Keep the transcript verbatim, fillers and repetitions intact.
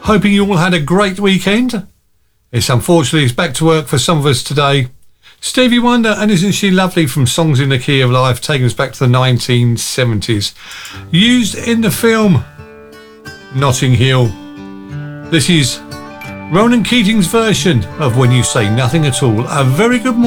Hoping you all had a great weekend. It's unfortunately it's back to work for some of us today. Stevie Wonder and Isn't She Lovely from Songs in the Key of Life, taking us back to the nineteen seventies. Used in the film Notting Hill. This is Ronan Keating's version of When You Say Nothing at All. A very good morning.